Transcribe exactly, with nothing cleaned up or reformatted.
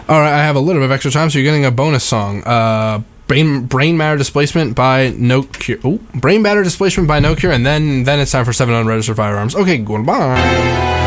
All right, I have a little bit of extra time, so you're getting a bonus song. Uh, brain brain matter displacement by No Cure. Ooh, brain matter displacement by No Cure, and then then it's time for seven unregistered firearms. Okay, goodbye.